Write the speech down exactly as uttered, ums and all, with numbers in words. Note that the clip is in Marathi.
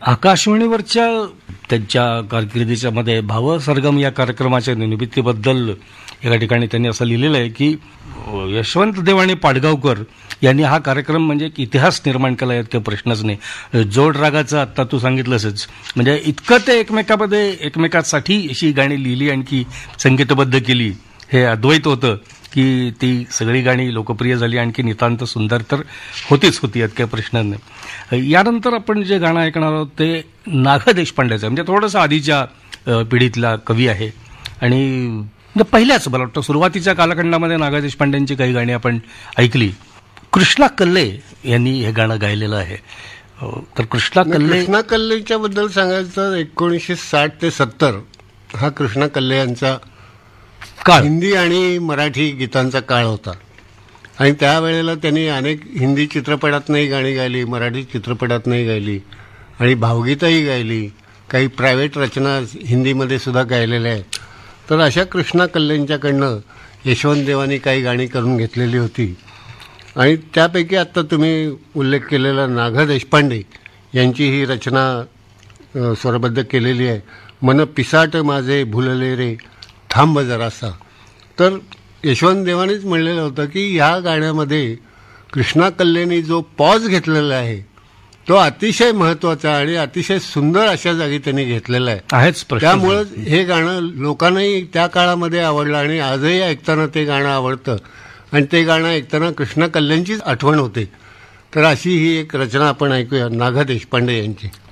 आकाशवाणीवरच्या त्यांच्या कारकिर्दीच्या मध्ये भाव सरगम या कार्यक्रमाच्या निर्मितीबद्दल एका ठिकाणी त्यांनी असं लिहिलेलं आहे की यशवंत देवाणी पाडगावकर यांनी हा कार्यक्रम म्हणजे एक इतिहास निर्माण केला यात काही प्रश्नच नाही. जोड रागाचं आत्ता तू सांगितलंसच, म्हणजे इतकं ते एकमेकामध्ये एकमेकासाठी अशी गाणी लिहिली आणखी संगीतबद्ध केली, हे अद्वैत होतं की ती सगळी गाणी लोकप्रिय झाली, आणखी नितांत सुंदर तर होतीच होती, यात काही प्रश्न नाही. यानंतर आपण जे गाणं ऐकणार आहोत ते नाग देशपांडेचं, म्हणजे थोडंसं आधीच्या पिढीतला कवी आहे आणि म्हणजे पहिल्याच मला वाटतं सुरुवातीच्या कालखंडामध्ये नागा देशपांडेंची काही गाणी आपण ऐकली. कृष्णा कल्ले यांनी हे गाणं गायलेलं आहे. तर कृष्णा कल्ले कृष्णा कल्लेच्या बद्दल सांगायचं, एकोणीसशे साठ ते सत्तर हा कृष्णा कल्ले यांचा काळ हिंदी आणि मराठी गीतांचा काळ होता आणि त्यावेळेला त्यांनी अनेक हिंदी चित्रपटातनंही गाणी गायली, मराठी चित्रपटातनंही गायली आणि भावगीतही गायली, काही प्रायव्हेट रचना हिंदीमध्ये सुद्धा गायलेल्या आहेत. तर अशा कृष्णा कल्लेंच्याकडनं यशवंत देवानी काही गाणी करून घेतलेली होती आणि त्यापैकी आत्ता तुम्ही उल्लेख केलेला नागा देशपांडे यांची ही रचना स्वरबद्ध केलेली आहे. मन पिसाट माझे भुलले रे थांब जरासा. तर यशवंत देवानीच म्हणलेलं होतं की ह्या गाण्यामध्ये कृष्णा कल्लेनी जो पॉज घेतलेला आहे तो अतिशय महत्त्वाचा आणि अतिशय सुंदर अशा जागी त्यांनी घेतलेला आहे. त्यामुळं हे गाणं लोकांनाही त्या काळामध्ये आवडलं आणि आजही ऐकताना ते गाणं आवडतं आणि ते गाणं ऐकताना कृष्णा कल्लेंचीच आठवण होते. तर अशी ही एक रचना आपण ऐकूया नागा देशपांडे यांची.